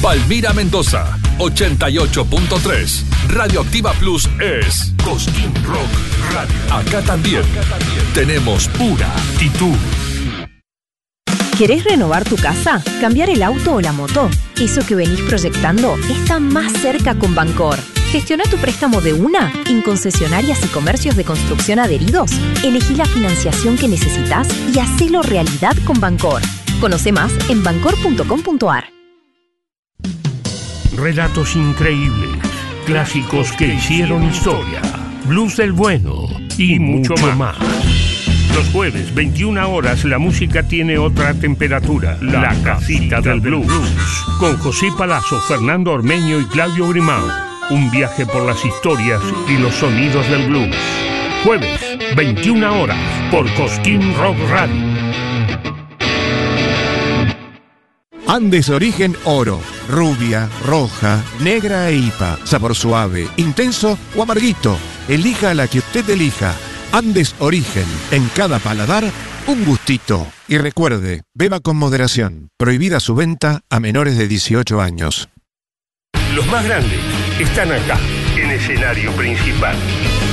Palmira Mendoza, 88.3. Radioactiva Plus es Cosquín Rock Radio. Acá también tenemos pura actitud. ¿Querés renovar tu casa? ¿Cambiar el auto o la moto? Eso que venís proyectando está más cerca con Bancor. Gestiona tu préstamo de una en concesionarias y comercios de construcción adheridos. Elegí la financiación que necesitas y hacelo realidad con Bancor. Conoce más en bancor.com.ar. Relatos increíbles, clásicos que hicieron historia, blues del bueno y mucho más. Los jueves, 21 horas, la música tiene otra temperatura. La Casita del Blues. Con José Palazzo, Fernando Ormeño y Claudio Grimao. Un viaje por las historias y los sonidos del blues. Jueves, 21 horas, por Cosquín Rock Radio. Andes Origen Oro. Rubia, roja, negra e IPA. Sabor suave, intenso o amarguito. Elija la que usted elija. Andes Origen. En cada paladar, un gustito. Y recuerde, beba con moderación. Prohibida su venta a menores de 18 años. Los más grandes están acá, en escenario principal.